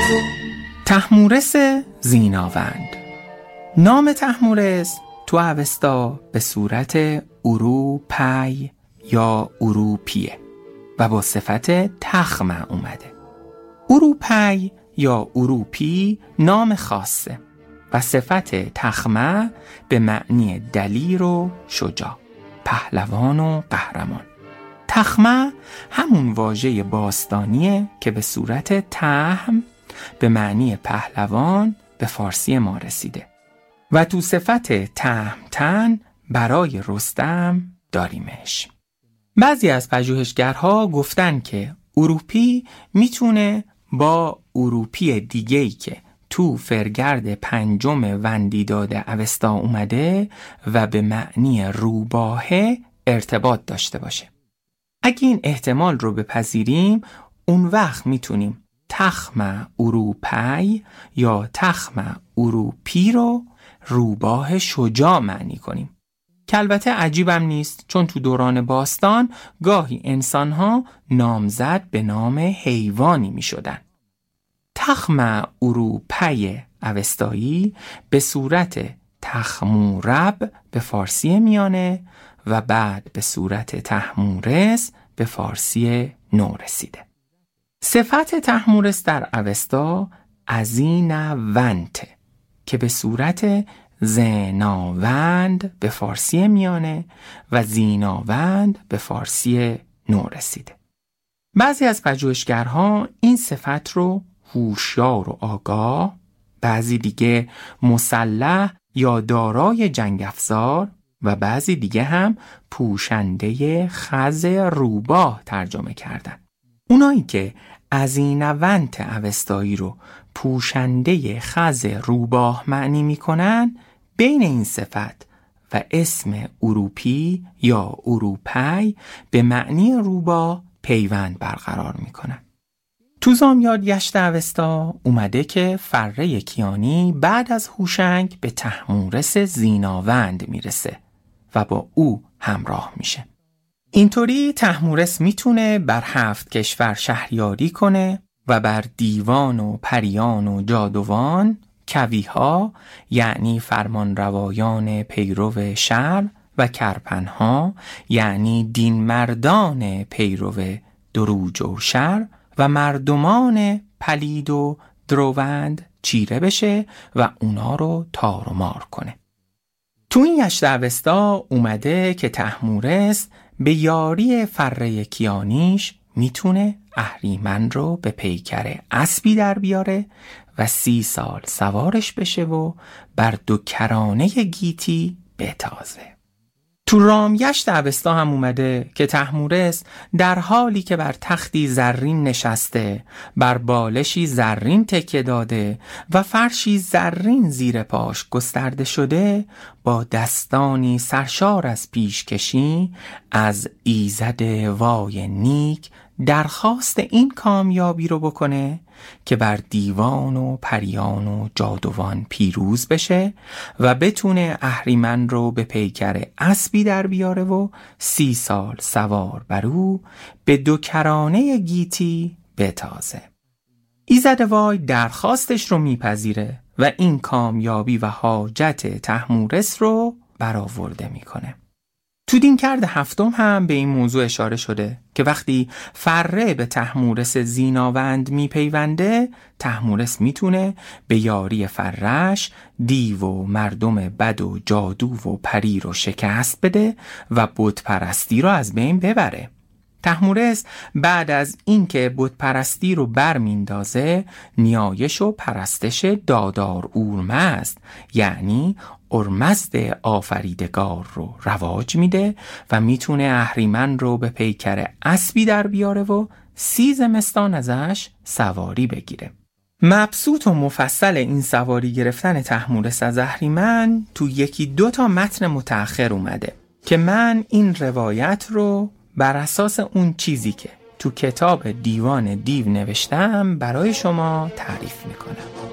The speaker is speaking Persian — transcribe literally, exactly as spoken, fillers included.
طهمورث زیناوند. نام طهمورث تو اوستا به صورت اروپی یا اروپیه و با صفت تخمه اومده. اروپی یا اروپی نام خاصه و صفت تخمه به معنی دلیر و شجاع، پهلوان و قهرمان. تخمه همون واژه باستانیه که به صورت تهم به معنی پهلوان به فارسی ما رسیده و تو صفت تهمتن برای رستم داریمش. بعضی از پژوهشگرها گفتن که اروپی میتونه با اروپی دیگه‌ای که تو فرگرد پنجم وندیداد اوستا اومده و به معنی روباهه ارتباط داشته باشه. اگه این احتمال رو بپذیریم، اون وقت میتونیم تخم اروپی یا تخم اروپی رو روباه شجاع معنی کنیم، که البته عجیبم نیست، چون تو دوران باستان گاهی انسانها نامزد به نام حیوانی می شدن. تخم اروپی اوستایی به صورت تخمورب به فارسی میانه و بعد به صورت طهمورث به فارسی نو رسیده. صفت طهمورث در اوستا ازینونته که به صورت زیناوند به فارسی میانه و زیناوند به فارسی نو رسیده. بعضی از پژوهشگرها این صفت رو هوشیار و آگاه، بعضی دیگه مسلح یا دارای جنگ افزار و بعضی دیگه هم پوشنده خز روباه ترجمه کردن. اونایی که ازینونت اوستایی رو پوشنده خز روباه معنی میکنن، بین این صفت و اسم اروپی یا اروپی به معنی روباه پیوند برقرار میکنن. تو زامیارگشت اوستا اومده که فره کیانی بعد از هوشنگ به طهمورث زیناوند میرسه و با او همراه میشه. اینطوری طهمورث میتونه بر هفت کشور شهریاری کنه و بر دیوان و پریان و جادوان، کویها یعنی فرمانروایان پیرو شرع و کرپنها یعنی دین مردان پیرو دروج و شرع و مردمان پلید و دروند چیره بشه و اونا رو تار و مار کنه. تو این گشت اوستا اومده که طهمورث به یاری فره کیانیش میتونه اهریمن رو به پیکر اسبی در بیاره و سی سال سوارش بشه و بر دو کرانه گیتی بتازه. تو رامگشت اوستا هم اومده که طهمورث در حالی که بر تختی زرین نشسته، بر بالشی زرین تکیه داده و فرشی زرین زیر پاش گسترده شده، با دستانی سرشار از پیشکشی از ایزد وای نیک درخواست این کامیابی رو بکنه که بر دیوان و پریان و جادوان پیروز بشه و بتونه اهریمن رو به پیکر اسبی در بیاره و سی سال سوار بر او به دو کرانه گیتی بتازه. ایزد وای درخواستش رو میپذیره و این کامیابی و حاجت طهمورث رو برآورده میکنه. تو دینکرد هفتم هم به این موضوع اشاره شده که وقتی فره به طهمورث زیناوند میپیونده، طهمورث میتونه به یاری فرش دیو و مردم بد و جادو و پری رو شکست بده و بت پرستی رو از بین ببره. طهمورث بعد از اینکه بت پرستی رو برمیندازه، نیایش و پرستش دادار اورمزد یعنی اورمزد آفریدگار رو رواج میده و میتونه اهریمن رو به پیکر اسبی در بیاره و سی زمستان ازش سواری بگیره. مبسوط و مفصل این سواری گرفتن طهمورث از اهریمن تو یکی دو تا متن متأخر اومده که من این روایت رو بر اساس اون چیزی که تو کتاب دیوان دیو نوشتم برای شما تعریف میکنم.